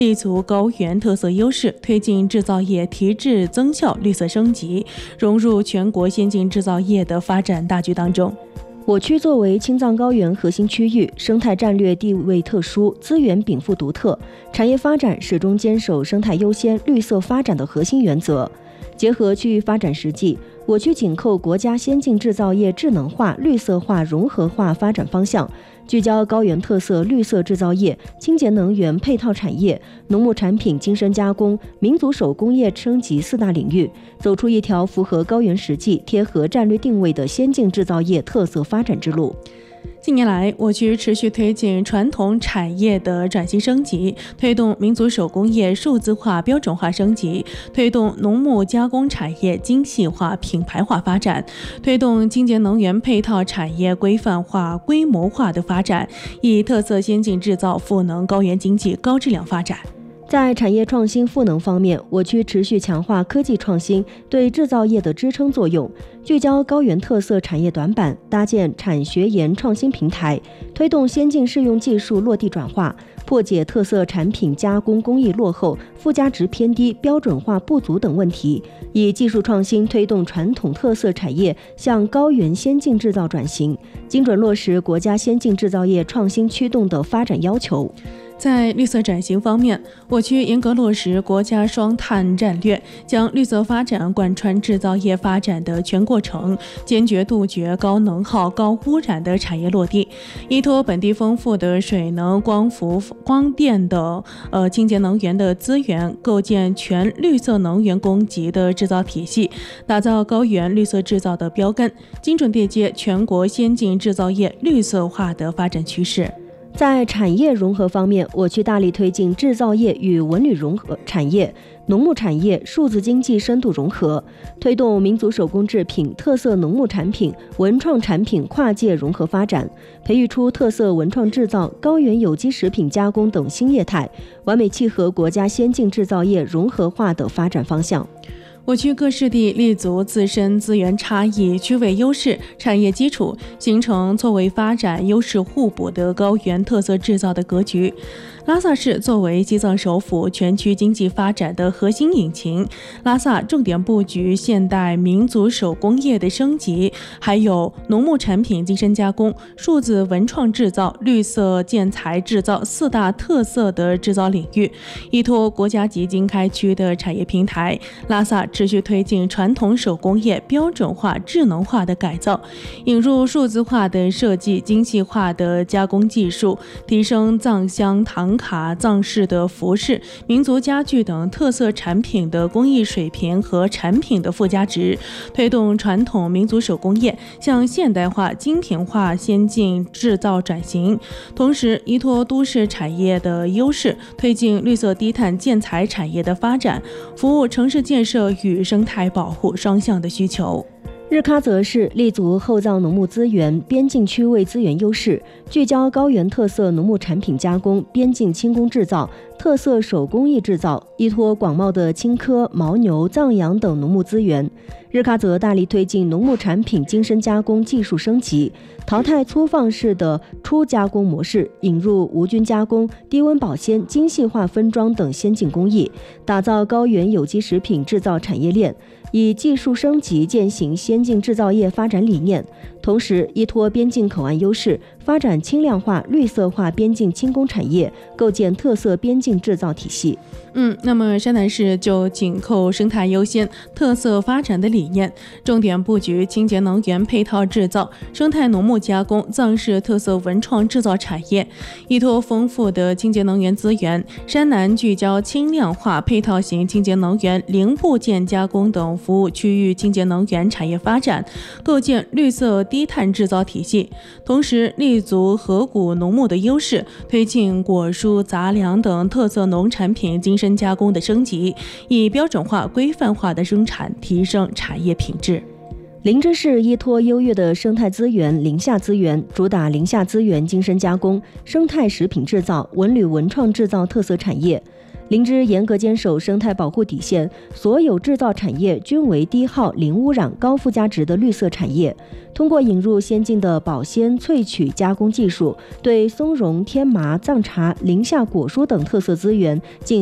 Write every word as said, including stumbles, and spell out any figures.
立足高原特色优势，推进制造业提质增效、绿色升级，融入全国先进制造业的发展大局当中。 我区作为青藏高原核心区域，生态战略地位特殊，资源禀赋独特，产业发展始终坚守生态优先、绿色发展的核心原则。结合区域发展实际，我区紧扣国家先进制造业智能化、绿色化、融合化发展方向，聚焦高原特色绿色制造业、清洁能源配套产业、农牧产品精深加工、民族手工业升级四大领域，走出一条符合高原实际、贴合战略定位的先进制造业特色发展之路。 近年来，我区持续推进传统产业的转型升级，推动民族手工业数字化标准化升级，推动农牧加工产业精细化品牌化发展，推动清洁能源配套产业规范化规模化的发展，以特色先进制造赋能高原经济高质量发展。 在产业创新赋能方面，我区持续强化科技创新对制造业的支撑作用，聚焦高原特色产业短板，搭建产学研创新平台，推动先进适用技术落地转化，破解特色产品加工工艺落后、附加值偏低、标准化不足等问题，以技术创新推动传统特色产业向高原先进制造转型，精准落实国家先进制造业创新驱动的发展要求。 在绿色转型方面，我区严格落实国家双碳战略，将绿色发展贯穿制造业发展的全过程，坚决杜绝高能耗、高污染的产业落地，依托本地丰富的水能、光伏、光电的呃清洁能源的资源，构建全绿色能源供给的制造体系，打造高原绿色制造的标杆，精准对接全国先进制造业绿色化的发展趋势。 在产业融合方面，我区大力推进制造业与文旅融合产业、农牧产业、数字经济深度融合，推动民族手工制品、特色农牧产品、文创产品跨界融合发展，培育出特色文创制造、高原有机食品加工等新业态，完美契合国家先进制造业融合化的发展方向。 我区各市地立足自身资源差异、区位优势、产业基础，形成错位发展、优势互补的高原特色制造的格局。拉萨市作为西藏首府，全区经济发展的核心引擎，拉萨重点布局现代民族手工业的升级，还有农牧产品精深加工、数字文创制造、绿色建材制造四大特色的制造领域。依托国家级经开区的产业平台，拉萨持续推进传统手工业标准化、智能化的改造，引入数字化的设计、精细化的加工技术，提升藏香、唐卡、藏式的服饰、民族家具等特色产品的工艺水平和产品的附加值，推动传统民族手工业向现代化、精品化先进制造转型。同时，依托都市产业的优势，推进绿色低碳建材产业的发展，服务城市建设与生态保护双向的需求。 日喀则市立足后藏农牧资源、边境区位资源优势，聚焦高原特色农牧产品加工、边境轻工制造、特色手工艺制造，依托广袤的青稞、牦牛、藏羊等农牧资源，日喀则大力推进农牧产品精深加工技术升级，淘汰粗放式的初加工模式，引入无菌加工、低温保鲜、精细化分装等先进工艺，打造高原有机食品制造产业链，以技术升级践行先进制造业发展理念，同时依托边境口岸优势，发展轻量化、绿色化边境轻工产业，构建特色边境制造体系。 嗯，那么山南市就紧扣生态优先、特色发展的理念，重点布局清洁能源配套制造、生态农牧加工、藏式特色文创制造产业，依托丰富的清洁能源资源，山南聚焦轻量化配套型清洁能源零部件加工等服务区域清洁能源产业发展，构建绿色低碳制造体系。同时，立足河谷农牧的优势，推进果蔬、杂粮等特色农产品精深加工的升级，以标准化、规范化的生产提升产业品质。 林芝市依托优越的生态资源、林下资源，主打林下资源精深加工、生态食品制造、文旅文创制造特色产业。 灵芝严格坚守生态保护底线，所有制造产业均为低耗、零污染、高附加值的绿色产业。通过引入先进的保鲜、萃取、加工技术，对松茸、天麻、藏茶、宁夏果蔬等特色资源进